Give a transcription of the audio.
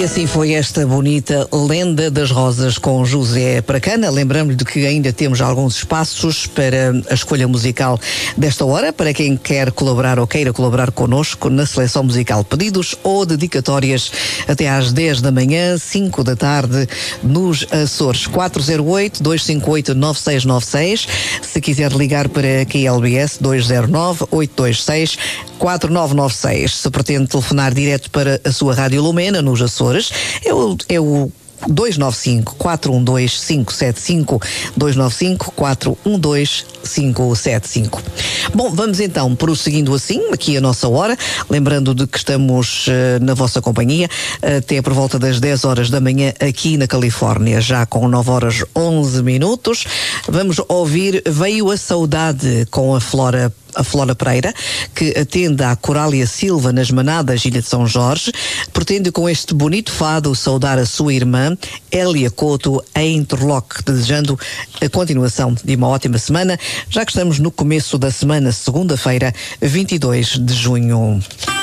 assim foi esta bonita Lenda das Rosas com José Pracana. Lembramos de que ainda temos alguns espaços para a escolha musical desta hora, para quem quer colaborar ou queira colaborar connosco na seleção musical. Pedidos ou dedicatórias até às 10 da manhã, 5 da tarde, nos Açores. 408-258-9696. Se quiser ligar para a QLBS, 209-826-4996. Se pretende telefonar direto para a sua Rádio Lumena, nos Açores, é o 295-412-575, 295-412-575. Bom, vamos então prosseguindo assim, aqui a nossa hora, lembrando de que estamos na vossa companhia até por volta das 10 horas da manhã aqui na Califórnia, já com 9 horas 11 minutos. Vamos ouvir Veio a Saudade com a Flora Pereira, que atende à Corália Silva nas Manadas, Ilha de São Jorge. Pretende com este bonito fado saudar a sua irmã Hélia Couto em Interlock, desejando a continuação de uma ótima semana, já que estamos no começo da semana, segunda-feira, 22 de junho.